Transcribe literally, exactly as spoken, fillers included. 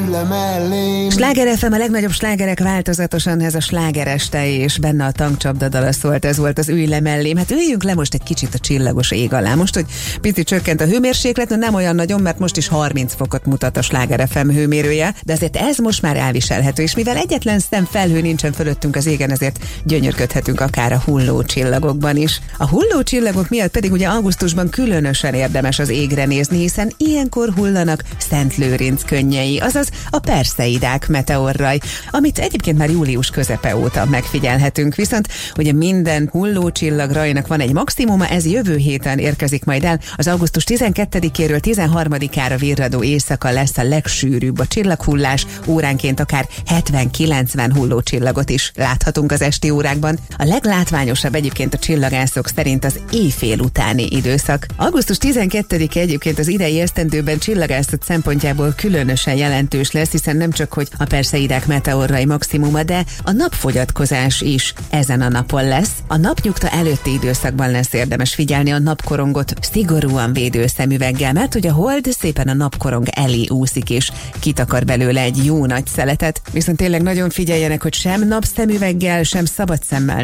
Sláger ef em, a legnagyobb slágerek változatosan, ez a slágereste, és benne a tankcsapda dala szólt, ez volt az Ülj le mellém. Hát üljünk le most egy kicsit a csillagos ég alá. Most, hogy picit csökkent a hőmérséklet, nem olyan nagyon, mert most is harminc fokot mutat a Sláger ef em hőmérője, de azért ez most már elviselhető, és mivel egyetlen szem felhő nincsen fölöttünk az égen, ezért gyönyörködhetünk akár a hulló csillagokban is. A hulló csillagok miatt pedig ugye augusztusban különösen érdemes az égre nézni, hiszen ilyenkor hullanak Szent Lőrinc könnyei, azaz a perszeidák meteorraj, amit egyébként már július közepe óta megfigyelhetünk, viszont ugye minden hullócsillagrajnak van egy maximuma, ez jövő héten érkezik majd el. Az augusztus tizenkettedikéről tizenharmadikára virradó éjszaka lesz a legsűrűbb a csillaghullás, óránként akár hetven-kilencven hullócsillagot is láthatunk az esti órákban. A leglátványosabb egyébként a csillagászok szerint az éjfél utáni időszak. augusztus tizenkettedike egyébként az idei esztendőben csillagászat szempontjából különösen jelentős lesz, hiszen nem csak, hogy a perseidák meteorrai maximuma, de a napfogyatkozás is ezen a napon lesz. A napnyugta előtti időszakban lesz érdemes figyelni a napkorongot szigorúan védő szemüveggel, mert hogy a hold szépen a napkorong elé úszik, és kitakar belőle egy jó nagy szeletet. Viszont tényleg nagyon figyeljenek, hogy sem napszemüveggel, sem szabad szemmel